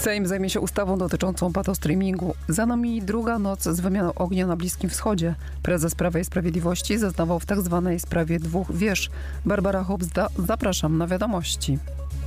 Sejm zajmie się ustawą dotyczącą patostreamingu. Za nami druga noc z wymianą ognia na Bliskim Wschodzie. Prezes Prawa i Sprawiedliwości zeznawał w tzw. sprawie dwóch wież. Barbara Hobzda, zapraszam na wiadomości.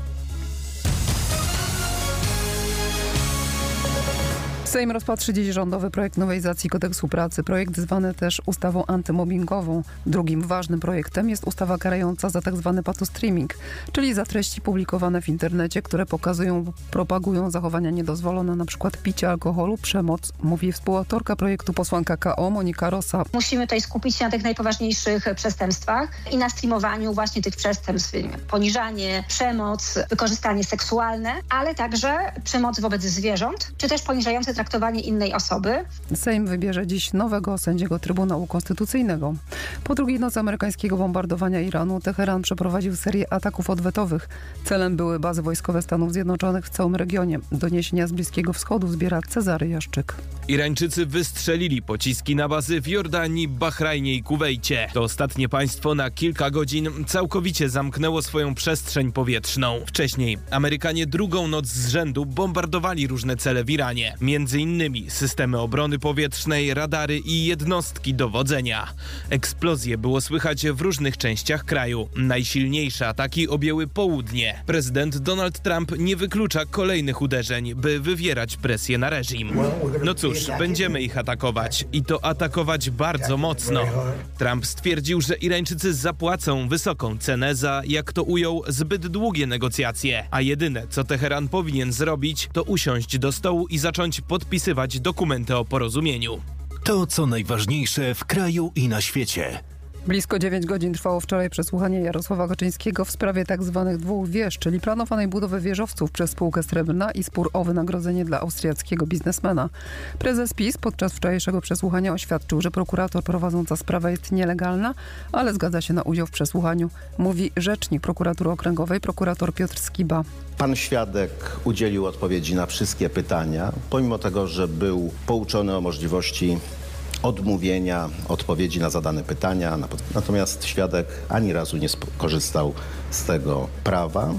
Sejm rozpatrzy dziś rządowy projekt nowelizacji Kodeksu Pracy. Projekt zwany też ustawą antymobbingową. Drugim ważnym projektem jest ustawa karająca za tzw. patostreaming, czyli za treści publikowane w internecie, które propagują zachowania niedozwolone, np. picie alkoholu, przemoc, mówi współautorka projektu posłanka KO Monika Rosa. Musimy tutaj skupić się na tych najpoważniejszych przestępstwach i na streamowaniu właśnie tych przestępstw. Poniżanie, przemoc, wykorzystanie seksualne, ale także przemoc wobec zwierząt, czy też poniżające traktowanie innej osoby. Sejm wybierze dziś nowego sędziego Trybunału Konstytucyjnego. Po drugiej nocy amerykańskiego bombardowania Iranu Teheran przeprowadził serię ataków odwetowych. Celem były bazy wojskowe Stanów Zjednoczonych w całym regionie. Doniesienia z Bliskiego Wschodu zbiera Cezary Jaszczyk. Irańczycy wystrzelili pociski na bazy w Jordanii, Bahrajnie i Kuwejcie. To ostatnie państwo na kilka godzin całkowicie zamknęło swoją przestrzeń powietrzną. Wcześniej Amerykanie drugą noc z rzędu bombardowali różne cele w Iranie. Między innymi systemy obrony powietrznej, radary i jednostki dowodzenia. Eksplozje było słychać w różnych częściach kraju. Najsilniejsze ataki objęły południe. Prezydent Donald Trump nie wyklucza kolejnych uderzeń, by wywierać presję na reżim. No cóż, będziemy ich atakować i to atakować bardzo mocno. Trump stwierdził, że Irańczycy zapłacą wysoką cenę za, jak to ujął, zbyt długie negocjacje, a jedyne, co Teheran powinien zrobić, to usiąść do stołu i zacząć podpisywać dokumenty o porozumieniu. To, co najważniejsze w kraju i na świecie. Blisko 9 godzin trwało wczoraj przesłuchanie Jarosława Kaczyńskiego w sprawie tzw. dwóch wież, czyli planowanej budowy wieżowców przez spółkę Srebrna i spór o wynagrodzenie dla austriackiego biznesmena. Prezes PiS podczas wczorajszego przesłuchania oświadczył, że prokurator prowadząca sprawę jest nielegalna, ale zgadza się na udział w przesłuchaniu. Mówi rzecznik prokuratury okręgowej, prokurator Piotr Skiba. Pan świadek udzielił odpowiedzi na wszystkie pytania, pomimo tego, że był pouczony o możliwości odmówienia odpowiedzi na zadane pytania. Natomiast świadek ani razu nie skorzystał z tego prawa.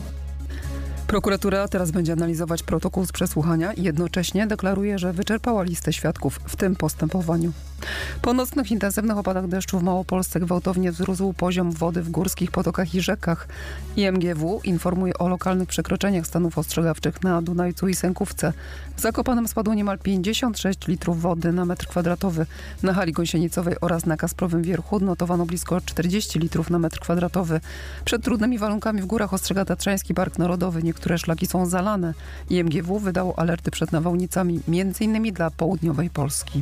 Prokuratura teraz będzie analizować protokół z przesłuchania i jednocześnie deklaruje, że wyczerpała listę świadków w tym postępowaniu. Po nocnych intensywnych opadach deszczu w Małopolsce gwałtownie wzrósł poziom wody w górskich potokach i rzekach. IMGW informuje o lokalnych przekroczeniach stanów ostrzegawczych na Dunajcu i Sękówce. W Zakopanem spadło niemal 56 litrów wody na metr kwadratowy. Na hali Gąsienicowej oraz na Kasprowym Wierchu odnotowano blisko 40 litrów na metr kwadratowy. Przed trudnymi warunkami w górach ostrzega Tatrzański Park Narodowy. Niektóre szlaki są zalane. IMGW wydało alerty przed nawałnicami, m.in. dla południowej Polski.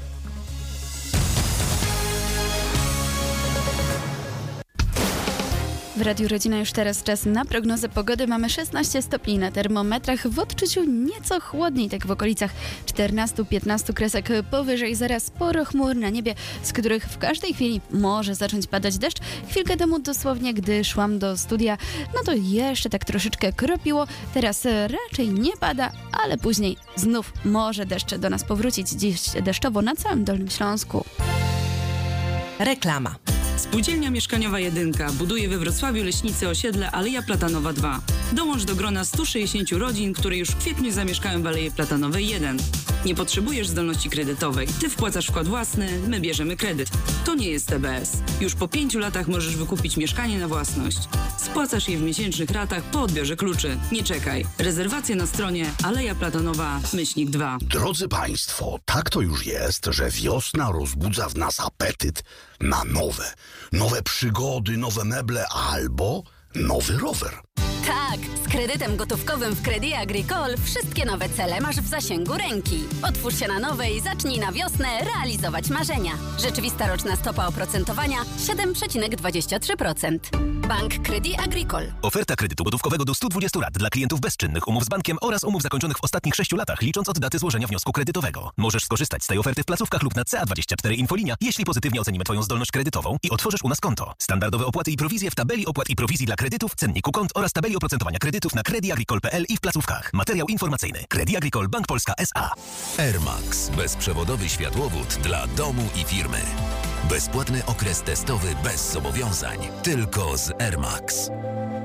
W Radiu Rodzina już teraz czas na prognozę pogody. Mamy 16 stopni na termometrach. W odczuciu nieco chłodniej, tak w okolicach 14-15 kresek powyżej zera. Sporo chmur na niebie, z których w każdej chwili może zacząć padać deszcz. Chwilkę temu dosłownie, gdy szłam do studia, no to jeszcze tak troszeczkę kropiło. Teraz raczej nie pada, ale później znów może deszcz do nas powrócić. Dziś deszczowo na całym Dolnym Śląsku. Reklama. Spółdzielnia Mieszkaniowa Jedynka buduje we Wrocławiu Leśnicy osiedle Aleja Platanowa 2. Dołącz do grona 160 rodzin, które już w kwietniu zamieszkają w Aleje Platanowej 1. Nie potrzebujesz zdolności kredytowej. Ty wpłacasz wkład własny, my bierzemy kredyt. To nie jest TBS. Już po 5 latach możesz wykupić mieszkanie na własność. Spłacasz je w miesięcznych ratach po odbiorze kluczy. Nie czekaj. Rezerwacje na stronie Aleja Platanowa-2. Drodzy Państwo, tak to już jest, że wiosna rozbudza w nas apetyt na nowe przygody, nowe meble albo nowy rower. Tak, z kredytem gotówkowym w Crédit Agricole wszystkie nowe cele masz w zasięgu ręki. Otwórz się na nowe i zacznij na wiosnę realizować marzenia. Rzeczywista roczna stopa oprocentowania 7,23%. Bank Crédit Agricole. Oferta kredytu gotówkowego do 120 lat dla klientów bezczynnych, umów z bankiem oraz umów zakończonych w ostatnich 6 latach, licząc od daty złożenia wniosku kredytowego. Możesz skorzystać z tej oferty w placówkach lub na CA24 Infolinia, jeśli pozytywnie ocenimy Twoją zdolność kredytową i otworzysz u nas konto. Standardowe opłaty i prowizje w tabeli opłat i prowizji dla kredytów, cenniku kont oraz tabeli oprocentowania kredytów na crediagricole.pl i w placówkach. Materiał informacyjny. Crédit Agricole Bank Polska S.A. Airmax. Bezprzewodowy światłowód dla domu i firmy. Bezpłatny okres testowy bez zobowiązań. Tylko z Airmax.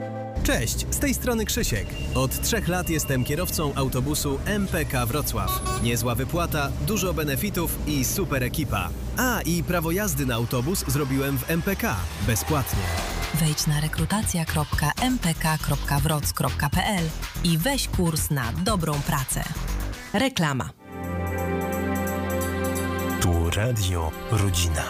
Cześć, z tej strony Krzysiek. Od 3 lat jestem kierowcą autobusu MPK Wrocław. Niezła wypłata, dużo benefitów i super ekipa. I prawo jazdy na autobus zrobiłem w MPK. Bezpłatnie. Wejdź na rekrutacja.mpk.wroc.pl i weź kurs na dobrą pracę. Reklama. Tu Radio Rodzina.